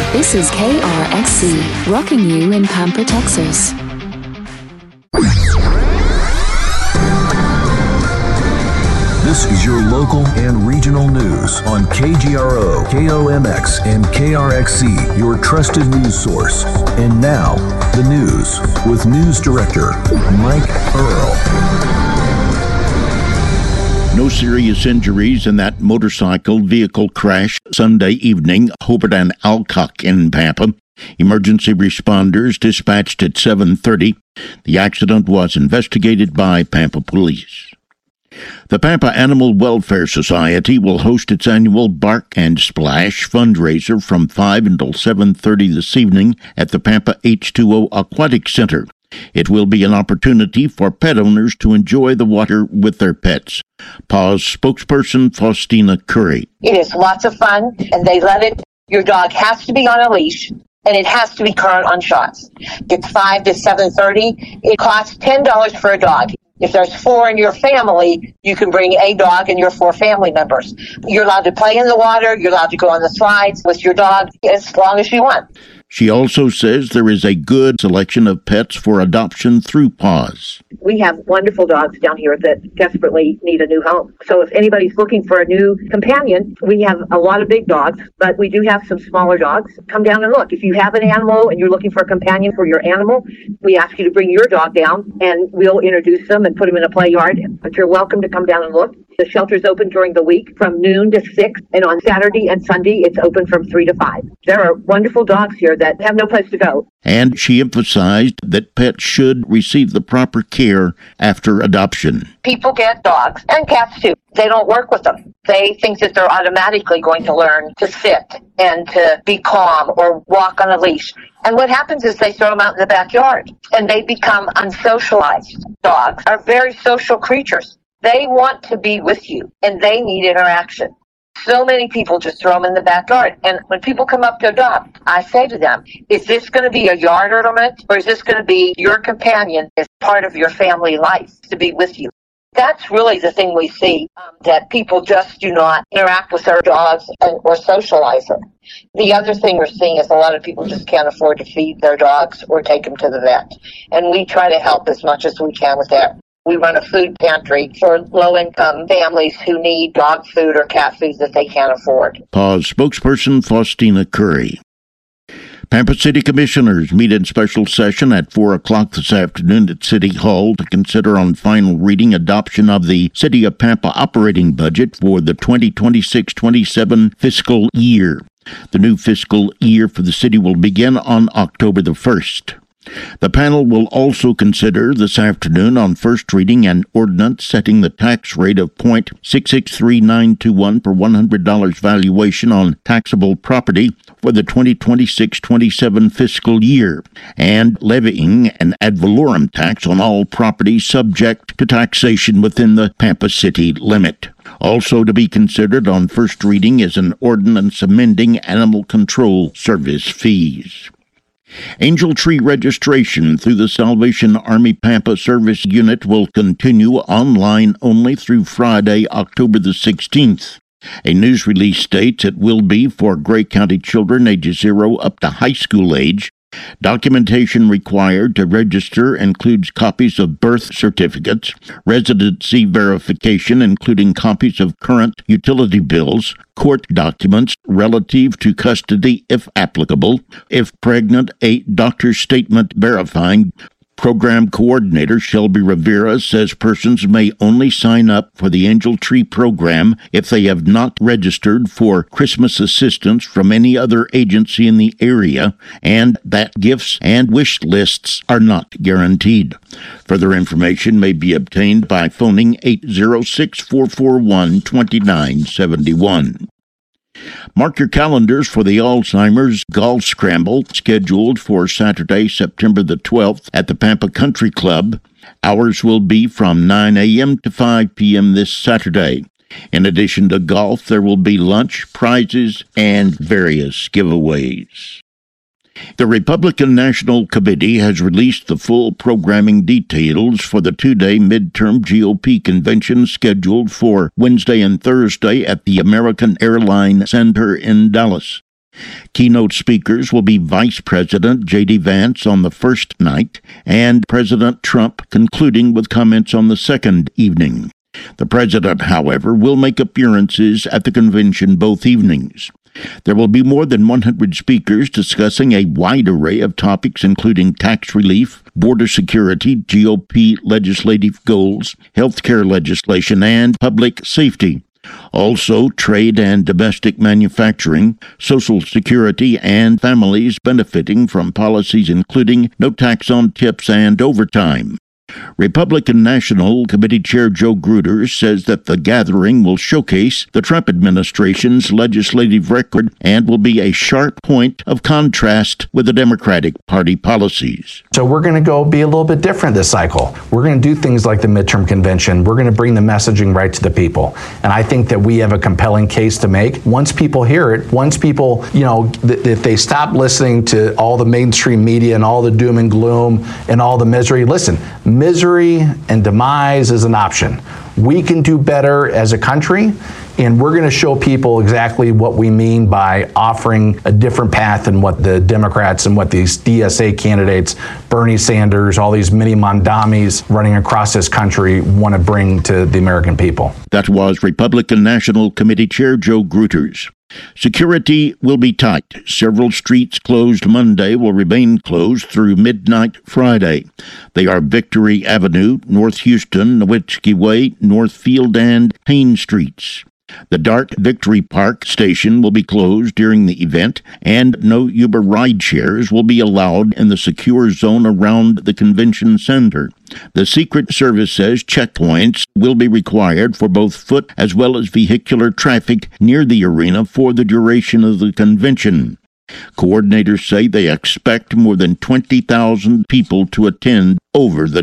This is KRXC, rocking you in Pampa, Texas. This is your local and regional news on KGRO, KOMX, and KRXC, your trusted news source. And now, the news with News Director Mike Earl. No serious injuries in that motorcycle vehicle crash Sunday evening, Hobart and Alcock in Pampa. Emergency responders dispatched at 7:30. The accident was investigated by Pampa Police. The Pampa Animal Welfare Society will host its annual Bark and Splash fundraiser from 5 until 7:30 this evening at the Pampa H2O Aquatic Center. It will be an opportunity for pet owners to enjoy the water with their pets. PAWS spokesperson Faustina Curry. It is lots of fun, and they let it. Your dog has to be on a leash, and it has to be current on shots. It's 5 to 7:30. It costs $10 for a dog. If there's 4 in your family, you can bring a dog and your 4 family members. You're allowed to play in the water. You're allowed to go on the slides with your dog as long as you want. She also says there is a good selection of pets for adoption through PAWS. We have wonderful dogs down here that desperately need a new home. So if anybody's looking for a new companion, we have a lot of big dogs, but we do have some smaller dogs. Come down and look. If you have an animal and you're looking for a companion for your animal, we ask you to bring your dog down and we'll introduce them and put them in a play yard. But you're welcome to come down and look. The shelter's open during the week from noon to 6, and on Saturday and Sunday, it's open from 3 to 5. There are wonderful dogs here that have no place to go. And she emphasized that pets should receive the proper care after adoption. People get dogs, and cats too. They don't work with them. They think that they're automatically going to learn to sit and to be calm or walk on a leash. And what happens is they throw them out in the backyard, and they become unsocialized. Dogs are very social creatures. They want to be with you, and they need interaction. So many people just throw them in the backyard. And when people come up to adopt, I say to them, is this going to be a yard ornament, or is this going to be your companion as part of your family life to be with you? That's really the thing we see, that people just do not interact with their dogs or socialize them. The other thing we're seeing is a lot of people just can't afford to feed their dogs or take them to the vet. And we try to help as much as we can with that. We run a food pantry for low-income families who need dog food or cat food that they can't afford. PAWS spokesperson Faustina Curry. Pampa City Commissioners meet in special session at 4 o'clock this afternoon at City Hall to consider on final reading adoption of the City of Pampa operating budget for the 2026-27 fiscal year. The new fiscal year for the city will begin on October the 1st. The panel will also consider this afternoon on first reading an ordinance setting the tax rate of .663921 per $100 valuation on taxable property for the 2026-27 fiscal year, and levying an ad valorem tax on all property subject to taxation within the Pampa City limit. Also to be considered on first reading is an ordinance amending animal control service fees. Angel Tree registration through the Salvation Army Pampa Service Unit will continue online only through Friday, October the 16th. A news release states it will be for Gray County children ages 0 up to high school age. Documentation required to register includes copies of birth certificates, residency verification including copies of current utility bills, court documents relative to custody if applicable, if pregnant, a doctor's statement verifying. Program Coordinator Shelby Rivera says persons may only sign up for the Angel Tree program if they have not registered for Christmas assistance from any other agency in the area, and that gifts and wish lists are not guaranteed. Further information may be obtained by phoning 806-441-2971. Mark your calendars for the Alzheimer's Golf Scramble, scheduled for Saturday, September the 12th at the Pampa Country Club. Hours will be from 9 a.m. to 5 p.m. this Saturday. In addition to golf, there will be lunch, prizes, and various giveaways. The Republican National Committee has released the full programming details for the two-day midterm GOP convention scheduled for Wednesday and Thursday at the American Airlines Center in Dallas. Keynote speakers will be Vice President J.D. Vance on the first night and President Trump concluding with comments on the second evening. The president, however, will make appearances at the convention both evenings. There will be more than 100 speakers discussing a wide array of topics including tax relief, border security, GOP legislative goals, health care legislation, and public safety. Also, trade and domestic manufacturing, Social Security, and families benefiting from policies including no tax on tips and overtime. Republican National Committee Chair Joe Grutter says that the gathering will showcase the Trump administration's legislative record and will be a sharp point of contrast with the Democratic Party policies. So we're going to go be a little bit different this cycle. We're going to do things like the midterm convention. We're going to bring the messaging right to the people. And I think that we have a compelling case to make. Once people hear it, once people, if they stop listening to all the mainstream media and all the doom and gloom and all the misery, listen, misery and demise is an option. We can do better as a country, and we're going to show people exactly what we mean by offering a different path than what the Democrats and what these DSA candidates, Bernie Sanders, all these mini Mondamis running across this country want to bring to the American people. That was Republican National Committee Chair Joe Grutter. Security will be tight. Several streets closed Monday will remain closed through midnight Friday. They are Victory Avenue, North Houston, Nowitzki Way, Northfield, and Payne Streets. The Dart Victory Park station will be closed during the event, and no Uber ride shares will be allowed in the secure zone around the convention center. The Secret Service says checkpoints will be required for both foot as well as vehicular traffic near the arena for the duration of the convention. Coordinators say they expect more than 20,000 people to attend over the